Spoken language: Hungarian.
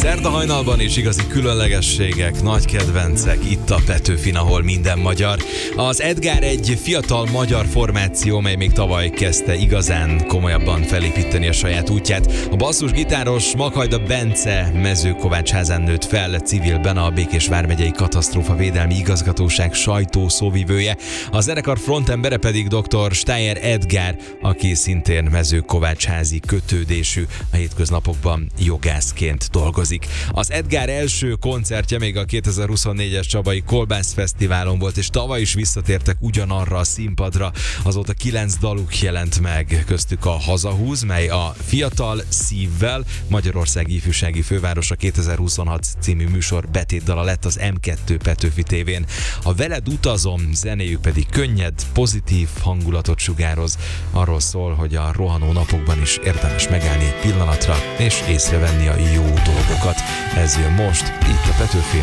Szerda hajnalban is igazi különlegességek, nagy kedvencek itt a Petőfin, ahol minden magyar. Az Edgár egy fiatal magyar formáció, mely még tavaly kezdte igazán komolyabban felépíteni a saját útját. A basszusgitáros Makhajda Bence Mezőkovácsházán nőtt fel, civilben, a Békés vármegyei katasztrófavédelmi igazgatóság sajtószóvivője. A zenekar frontembere pedig dr. Steyer Edgár, aki szintén mezőkovácsházi kötődésű, a hétköznapokban jogászként dolgozik. Az Edgár első koncertje még a 2024-es Csabai Kolbász Fesztiválon volt, és tavaly is visszatértek ugyanarra a színpadra. Azóta 9 daluk jelent meg, köztük a Hazahúz, mely a Fiatal szívvel Magyarország ifjúsági fővárosa 2026 című műsor betétdala lett az M2 Petőfi tévén. A Veled utazom zenéjük pedig könnyed, pozitív hangulatot sugároz. Arról szól, hogy a rohanó napokban is érdemes megállni egy pillanatra és észrevenni a jó dolgokat. Ez jön most itt a Petőfin.